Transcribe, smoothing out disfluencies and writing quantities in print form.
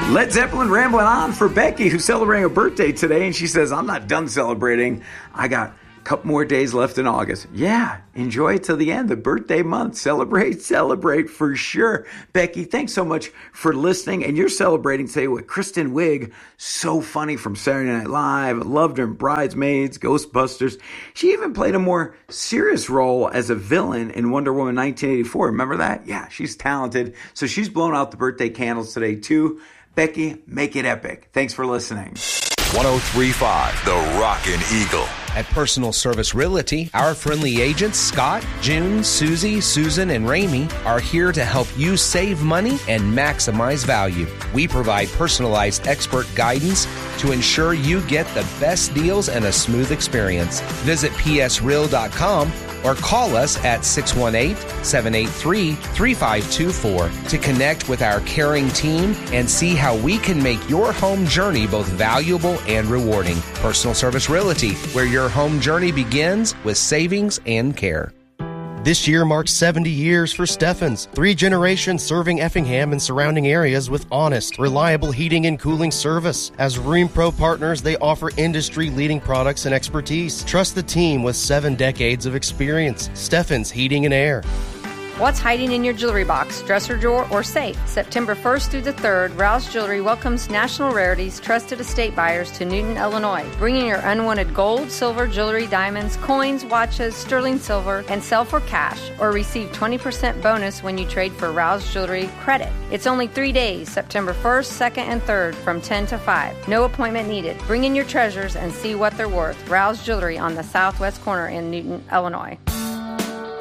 Led Zeppelin rambling on for Becky, who's celebrating a birthday today, and she says, I'm not done celebrating. I got a couple more days left in August. Yeah, enjoy it till the end, the birthday month. Celebrate for sure. Becky, thanks so much for listening, and you're celebrating today with Kristen Wiig. So funny from Saturday Night Live. Loved her in Bridesmaids, Ghostbusters. She even played a more serious role as a villain in Wonder Woman 1984. Remember that? Yeah, she's talented. So she's blown out the birthday candles today, too. Becky, make it epic. Thanks for listening. 103.5 The Rockin' Eagle. At Personal Service Realty, our friendly agents, Scott, June, Susie, Susan, and Ramey, are here to help you save money and maximize value. We provide personalized expert guidance to ensure you get the best deals and a smooth experience. Visit psreal.com or call us at 618-783-3524 to connect with our caring team and see how we can make your home journey both valuable and rewarding. Personal Service Realty, where your home journey begins with savings and care. This year marks 70 years for Steffens, 3 generations serving Effingham and surrounding areas with honest, reliable heating and cooling service. As Rheem Pro partners, they offer industry-leading products and expertise. Trust the team with 7 decades of experience. Steffens Heating and Air. What's hiding in your jewelry box, dresser drawer, or safe? September 1st through the 3rd, Rouse Jewelry welcomes National Rarities trusted estate buyers to Newton, Illinois. Bring in your unwanted gold, silver, jewelry, diamonds, coins, watches, sterling silver, and sell for cash, or receive 20% bonus when you trade for Rouse Jewelry credit. It's only 3 days, September 1st, 2nd, and 3rd from 10 to 5. No appointment needed. Bring in your treasures and see what they're worth. Rouse Jewelry on the southwest corner in Newton, Illinois.